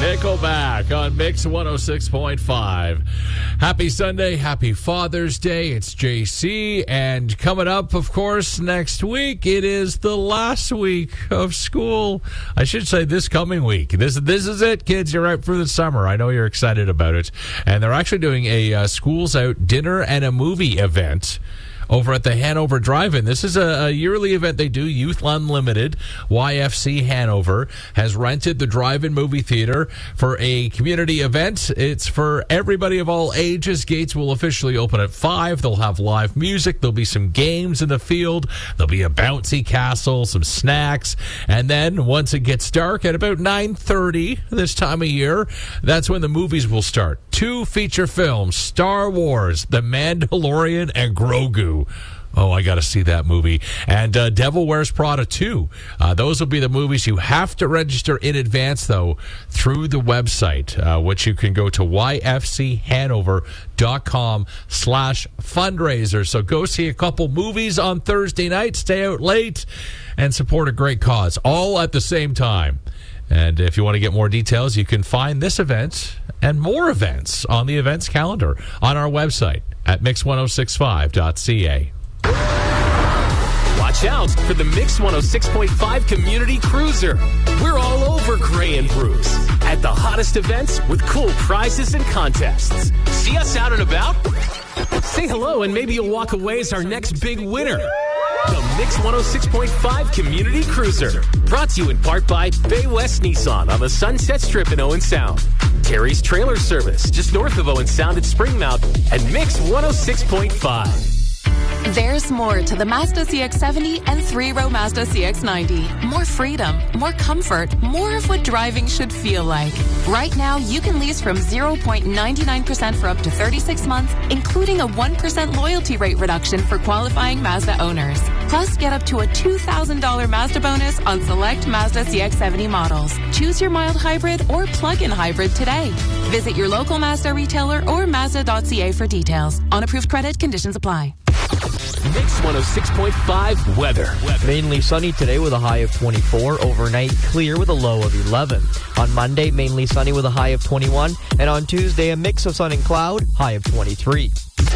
Nickelback on Mix 106.5. Happy Sunday, happy Father's Day. It's JC, and coming up, of course, next week, it is the last week of school. I should say this coming week. This is it, kids. You're out for the summer. I know you're excited about it. And they're actually doing a Schools Out dinner and a movie event over at the Hanover Drive-In. This is a yearly event they do, Youth Unlimited. YFC Hanover has rented the Drive-In movie theater for a community event. It's for everybody of all ages. Gates will officially open at 5. They'll have live music. There'll be some games in the field. There'll be a bouncy castle, some snacks. And then once it gets dark at about 9:30 this time of year, that's when the movies will start. 2 feature films, Star Wars, The Mandalorian, and Grogu. Oh, I got to see that movie. And Devil Wears Prada 2. Those will be the movies. You have to register in advance, though, through the website, which you can go to yfchanover.com/fundraiser. So go see a couple movies on Thursday night, stay out late, and support a great cause, all at the same time. And if you want to get more details, you can find this event and more events on the events calendar on our website at mix1065.ca. Watch out for the Mix 106.5 Community Cruiser. We're all over Gray and Bruce at the hottest events with cool prizes and contests. See us out and about? Say hello and maybe you'll walk away as our next big winner. The Mix 106.5 Community Cruiser. Brought to you in part by Bay West Nissan on the Sunset Strip in Owen Sound. Terry's Trailer Service just north of Owen Sound at Springmount. And Mix 106.5. There's more to the Mazda CX-70 and 3-row Mazda CX-90. More freedom, more comfort, more of what driving should feel like. Right now, you can lease from 0.99% for up to 36 months, including a 1% loyalty rate reduction for qualifying Mazda owners. Plus, get up to a $2,000 Mazda bonus on select Mazda CX-70 models. Choose your mild hybrid or plug-in hybrid today. Visit your local Mazda retailer or Mazda.ca for details. On approved credit, conditions apply. Mix 106.5 weather. Mainly sunny today with a high of 24. Overnight clear with a low of 11. On Monday, mainly sunny with a high of 21. And on Tuesday, a mix of sun and cloud, high of 23.